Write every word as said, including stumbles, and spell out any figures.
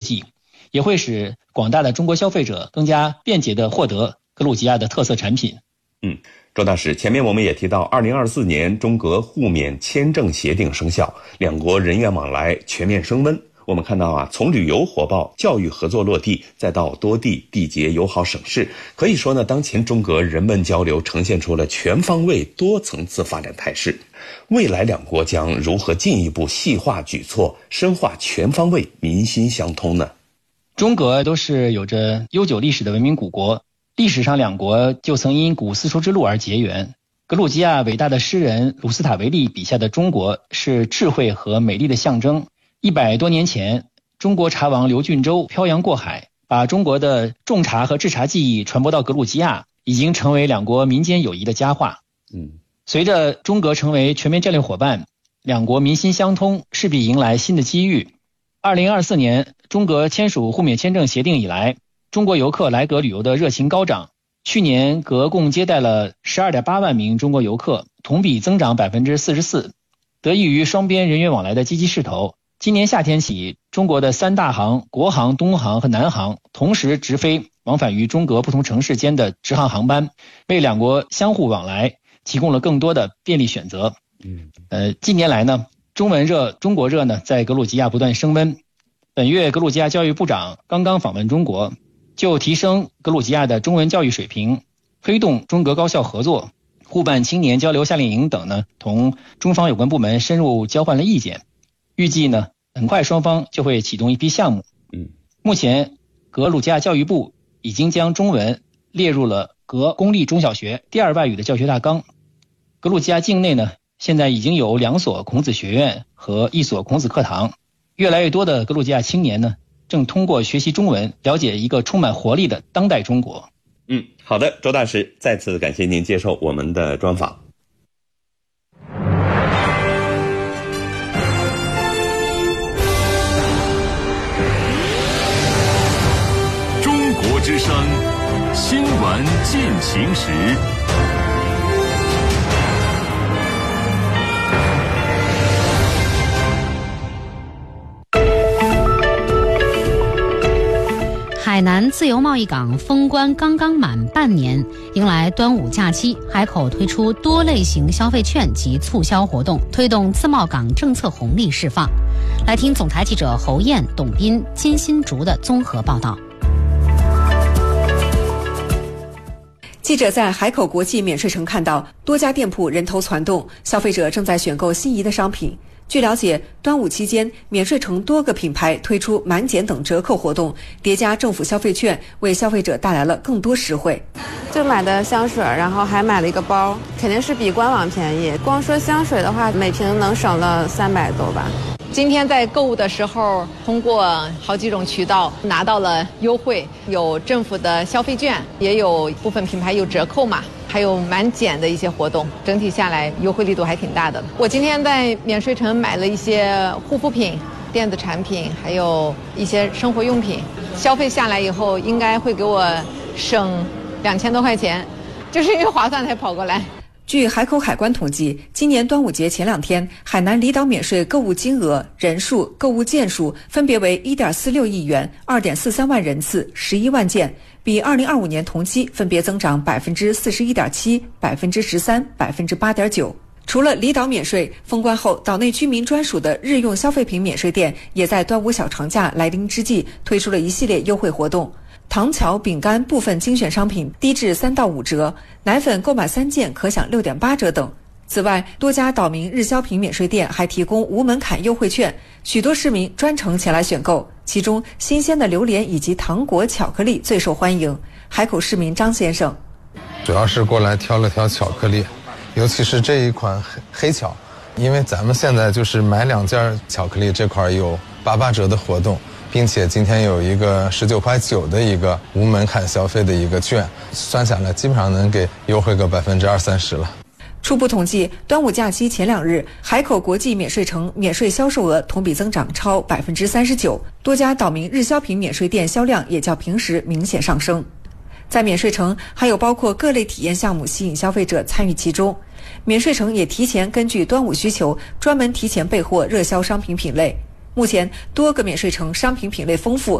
际，也会使广大的中国消费者更加便捷地获得格鲁吉亚的特色产品。 嗯，周大使，前面我们也提到二零二四年中格互免签证协定生效，两国人员往来全面升温。我们看到啊，从旅游火爆、教育合作落地，再到多地缔结友好省市，可以说呢，当前中格人文交流呈现出了全方位、多层次发展态势。未来两国将如何进一步细化举措，深化全方位民心相通呢？ 中格都是有着悠久历史的文明古国，历史上两国就曾因古丝绸之路而结缘。格鲁吉亚伟大的诗人鲁斯塔维利笔下的中国是智慧和美丽的象征。一百多年前，中国茶王刘俊洲漂洋过海，把中国的种茶和制茶技艺传播到格鲁吉亚，已经成为两国民间友谊的佳话。 嗯， 随着中格成为全面战略伙伴，两国民心相通，势必迎来新的机遇。二零二四年，中格签署互免签证协定以来，中国游客来格旅游的热情高涨。去年格共接待了 十二点八万名中国游客，同比增长 百分之四十四。 得益于双边人员往来的积极势头，今年夏天起，中国的三大航国航、东航和南航同时直飞往返于中格不同城市间的直航航班，为两国相互往来提供了更多的便利选择。 嗯， 呃，近年来呢，中文热、中国热呢，在格鲁吉亚不断升温。本月，格鲁吉亚教育部长刚刚访问中国，就提升格鲁吉亚的中文教育水平，推动中格高校合作，互办青年交流夏令营等呢，同中方有关部门深入交换了意见。预计呢，很快双方就会启动一批项目。 嗯， 目前格鲁吉亚教育部已经将中文列入了格公立中小学第二外语的教学大纲。格鲁吉亚境内呢，现在已经有两所孔子学院和一所孔子课堂。越来越多的格鲁吉亚青年呢，正通过学习中文，了解一个充满活力的当代中国。 嗯，好的，周大使，再次感谢您接受我们的专访。 中国之声，新闻进行时。 海南自由贸易港封关刚刚满半年，迎来端午假期，海口推出多类型消费券及促销活动，推动自贸港政策红利释放。来听总台记者侯燕、董斌、金新竹的综合报道。 记者在海口国际免税城看到多家店铺人头攒动，消费者正在选购心仪的商品。据了解，端午期间，免税城多个品牌推出满减等折扣活动，叠加政府消费券，为消费者带来了更多实惠。 就买的香水，然后还买了一个包，肯定是比官网便宜。光说香水的话，每瓶能省了三百多吧。 今天在购物的时候，通过好几种渠道拿到了优惠，有政府的消费券，也有部分品牌有折扣嘛，还有满减的一些活动，整体下来优惠力度还挺大的。我今天在免税城买了一些护肤品、电子产品，还有一些生活用品，消费下来以后应该会给我省两千多块钱，就是因为划算才跑过来。 据海口海关统计，今年端午节前两天，海南离岛免税购物金额、人数、购物件数分别为 一点四六亿元、二点四三万人次、十一万件，比二零二五年同期分别增长 百分之四十一点七、百分之十三、百分之八点九。除了离岛免税，封关后岛内居民专属的日用消费品免税店也在端午小长假来临之际推出了一系列优惠活动。糖巧饼干部分精选商品低至三到五折，奶粉购买三件可享六点八折等。此外，多家岛民日销品免税店还提供无门槛优惠券，许多市民专程前来选购。其中，新鲜的榴莲以及糖果、巧克力最受欢迎。海口市民张先生， 主要是过来挑了挑巧克力，尤其是这一款黑黑巧，因为咱们现在就是买两件巧克力这块有八八折的活动。并且今天有一个十九块九的一个无门槛消费的一个券，算下来基本上能给优惠个百分之二三十了。 初步统计，端午假期前两日，海口国际免税城免税销售额同比增长超百分之三十九，多家岛民日销品免税店销量也较平时明显上升。在免税城，还有包括各类体验项目吸引消费者参与其中。免税城也提前根据端午需求，专门提前备货热销商品品类。目前，多个免税城商品品类丰富，